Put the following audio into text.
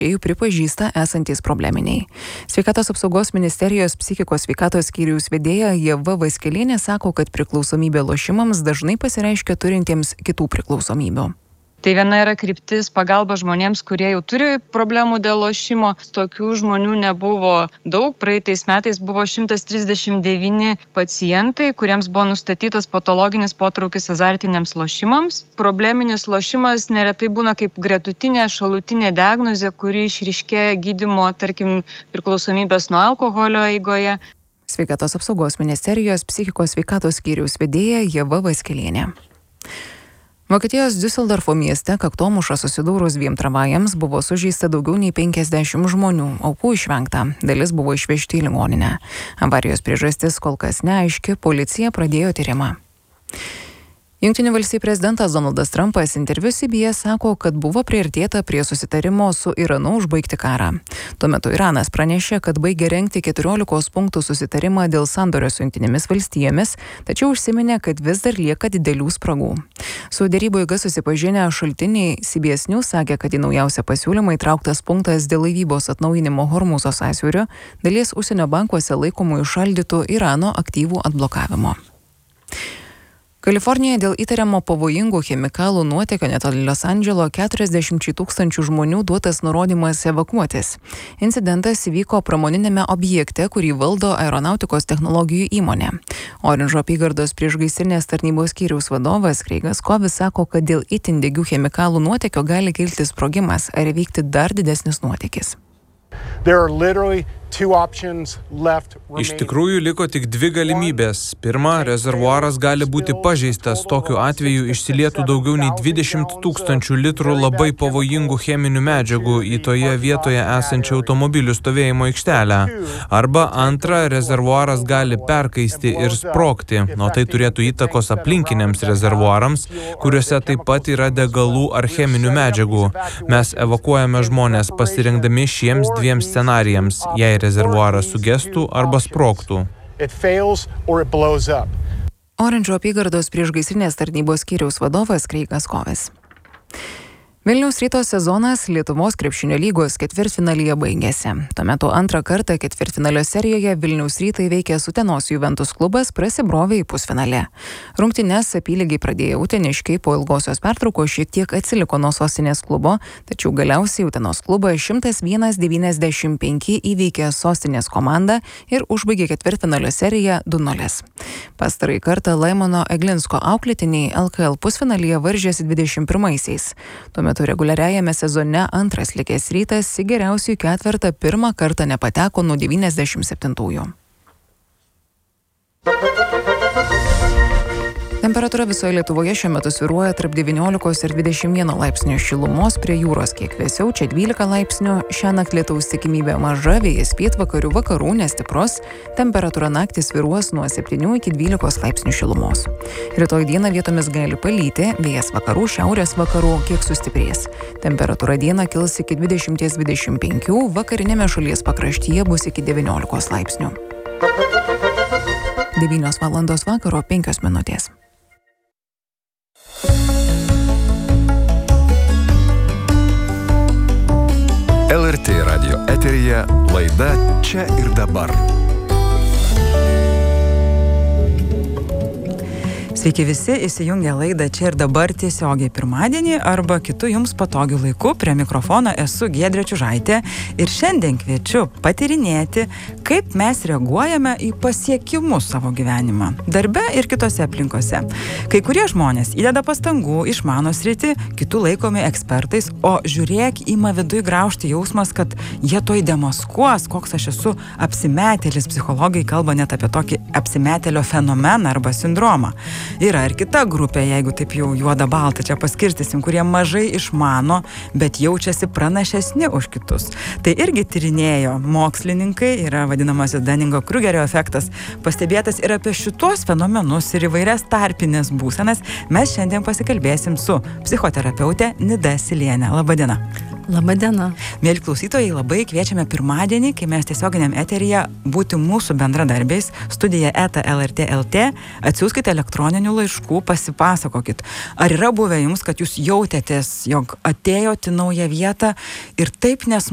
jų pripažįsta esantys probleminiai. Sveikatos apsaugos ministerijos psichikos sveikatos skyriaus vedėja Ieva Vaskelienė sako, kad priklausomybė lošimams dažnai pasireiškia turintiems kitų priklausomybių. Tai viena yra kryptis pagalba žmonėms, kurie jau turi problemų dėl lošimo. Tokių žmonių nebuvo daug. Praeitais metais buvo 139 pacientai, kuriems buvo nustatytas patologinis potraukis azartiniams lošimams. Probleminis lošimas neretai būna kaip gretutinė, šalutinė diagnozė, kuri išryškėja gydymo, tarkim, priklausomybės nuo alkoholio eigoje. Sveikatos apsaugos ministerijos psichikos sveikatos skyriaus vedėja Ieva Vaskelienė. Vokietijos Düsseldorfo mieste kaktomuša susidūrus 2 tramvajams buvo sužeista daugiau nei 50 žmonių, aukų išvengta, dalis buvo išvežti į ligoninę. Avarijos priežastis kol kas neaiški, policija pradėjo tyrimą. Jungtinių valstijų prezidentas Donaldas Trumpas interviu CBS sako, kad buvo priartėta prie susitarimo su Iranu užbaigti karą. Tuo metu Iranas pranešė, kad baigė rengti 14 punktų susitarimą dėl sandorio su Jungtinėmis valstijomis, tačiau užsiminė, kad vis dar lieka didelių spragų. Su derybų eiga susipažinę šaltiniai CBS News sakė, kad į naujausią pasiūlymą įtrauktas punktas dėl laivybos atnaujinimo Hormūzo sąsiaurio, dalies užsienio bankuose laikomų įšaldytų Irano aktyvų atblokavimo. Kalifornijoje dėl įtariamo pavojingų chemikalų nuotėkio netoli Los Andželo 40 000 žmonių duotas nurodymas evakuotis. Incidentas įvyko pramoninėme objekte, kurį valdo aeronautikos technologijų įmonė. Orinžo apygardos priešgaisrinės tarnybos skyriaus vadovas Kreigas Kovis sako, kad dėl itin degių chemikalų nuotėkio gali kilti sprogimas ar įvykti dar didesnis nuotėkis. Iš tikrųjų liko tik 2 galimybės. Pirma, rezervuaras gali būti pažeistas. Tokiu atveju išsilietų daugiau nei 20 000 litrų labai pavojingų cheminių medžiagų į toje vietoje esančią automobilių stovėjimo aikštelę. Arba antra, rezervuaras gali perkaisti ir sprogti, o tai turėtų įtakos aplinkiniams rezervuarams, kuriuose taip pat yra degalų ar cheminių medžiagų. Mes evakuojame žmonės pasirinkdami šiems 2 scenarijams, jei rezervuaras sugestų arba sprogtų. Orinžo apygardos priešgaisrinės tarnybos skyriaus vadovas Kreigas Kovis. Vilniaus Ryto sezonas Lietuvos krepšinio lygos ketvirtfinalyje baigėsi. Tuo metu antrą kartą ketvirtfinalio serijoje Vilniaus Rytą įveikęs Utenos Juventus klubas prasibrovė į pusfinalį. Rungtynes apylygiai pradėję uteniškiai po ilgosios pertraukos šiek tiek atsiliko nuo sostinės klubo, tačiau galiausiai Utenos klubas 101-95 įveikė sostinės komandą ir užbaigė ketvirtfinalio seriją 2-0. Pastarąjį kartą Laimono Eglinsko auklėtiniai LKL pusfinalyje varžėsi 21-aisiais. Tuo metu reguliariajame sezone antras likęs Rytas į geriausiųjų ketvertą pirmą kartą nepateko nuo 97-ųjų. Temperatūra visoje Lietuvoje šiuo metu svyruoja tarp 19 ir 21 laipsnių šilumos, prie jūros kiek vėsiau, čia 12 laipsnių, šiąnakt lietaus tikimybė maža, vėjas pietvakarių vakarų nestiprus, temperatūra naktį svyruos nuo 7 iki 12 laipsnių šilumos. Rytoj dieną vietomis gali palyti, vėjas vakarų, šiaurės vakarų kiek sustiprės. Temperatūra dieną kils iki 20-25, vakarinėme šalies pakraštyje bus iki 19 laipsnių. 9 valandos vakaro 5 minutės. LRT radio eteryje laida Čia ir dabar. Sveiki visi, įsijungę laidą Čia ir dabar tiesiogiai pirmadienį arba kitu jums patogiu laiku. Prie mikrofono esu Giedrė Čiužaitė ir šiandien kviečiu patyrinėti, kaip mes reaguojame į pasiekimus savo gyvenimą, darbe ir kitose aplinkose. Kai kurie žmonės įdeda pastangų, išmano sritį, kitų laikomi ekspertais, o žiūrėk, ima viduj graužti jausmas, kad jie toj demaskuos, koks aš esu apsimetėlis. Psichologai kalba net apie tokį apsimetėlio fenomeną arba sindromą. Yra ir kita grupė, jeigu taip jau juoda balta čia paskirstysim, kurie mažai išmano, bet jaučiasi pranašesni už kitus. Tai irgi tyrinėjo mokslininkai, yra vadinamasis Dunningo-Krugerio efektas, pastebėtas ir apie šitos fenomenus ir įvairias tarpinės būsenas. Mes šiandien pasikalbėsim su psichoterapeutė Nida Silienė. Labadiena. Labadiena. Mėly klausytojai, labai kviečiame pirmadienį, kai mes tiesioginiam eteryje būti mūsų bendradarbiais, studija @lrt.lt, atsiųskite elektroninių laiškų, pasipasakokit. Ar yra buvę jums, kad jūs jautėtės, jog atėjote į naują vietą ir taip